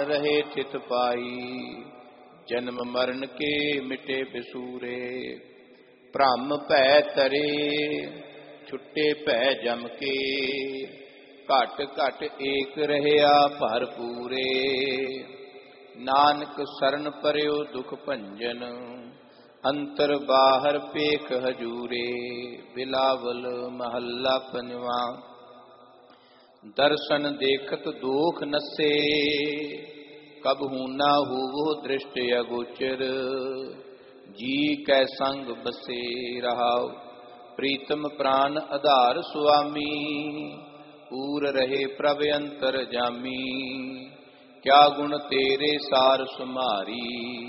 रहे थित पाई, जन्म मरण के मिटे बिसूरे। भ्रम भै तरे छुट्टे भै जम के, घट घट एक रहया भरपूरे। नानक शरण परयो दुख भंजन, अंतर बाहर पेख हजूरे। बिलावल महला पंजवा। दर्शन देखत दोख नसे, कबहू ना होवो दृष्ट अगोचर। जी कै संग बसे रहाओ, प्रीतम प्राण आधार सुआमी। पूर रहे प्रभ अंतर जामी, क्या गुण तेरे सार सुमारी।